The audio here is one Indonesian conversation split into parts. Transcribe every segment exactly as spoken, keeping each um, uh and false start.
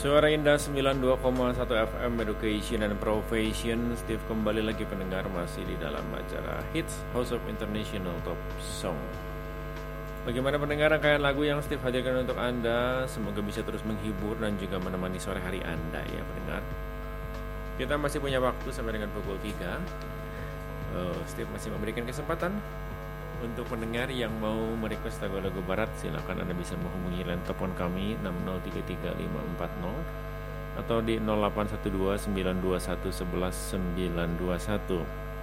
Suara Indah sembilan puluh dua koma satu F M Education and Profession. Steve kembali lagi pendengar, masih di dalam acara Hits House of International Top Song. Bagaimana pendengar, rangkaian lagu yang Steve hadirkan untuk Anda semoga bisa terus menghibur dan juga menemani sore hari Anda ya pendengar. Kita masih punya waktu sampai dengan pukul tiga. uh, Steve masih memberikan kesempatan untuk pendengar yang mau merequest lagu-lagu barat, silakan Anda bisa menghubungi line telepon kami enam nol tiga tiga lima empat nol atau di nol delapan satu dua sembilan dua satu satu satu sembilan dua satu.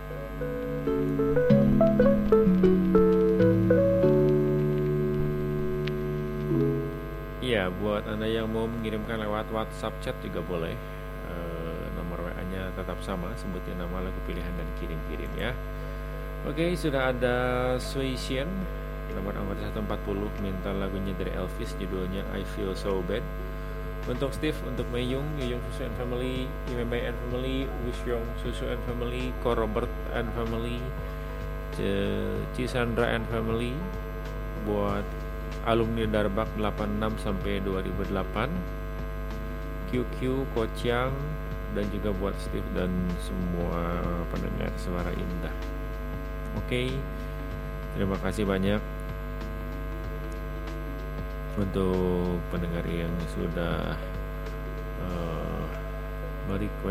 Iya, buat Anda yang mau mengirimkan lewat WhatsApp chat juga boleh. E, nomor W A-nya tetap sama, sebutin nama lagu pilihan dan kirim-kirim ya. Oke, sudah ada Suician nomor anggota seratus empat puluh minta lagunya dari Elvis, judulnya I Feel So Bad. Untuk Steve, untuk Mayung, Yuyung Susu and Family, Imembai and Family, Wusyong Susu and Family, Ko Robert and Family, Cisandra and Family, buat alumni Darbak delapan puluh enam sampai dua ribu delapan, Q Q, Kociang, dan juga buat Steve dan semua pendengar Suara Indah. Oke, terima kasih banyak untuk pendengar yang sudah uh, merequest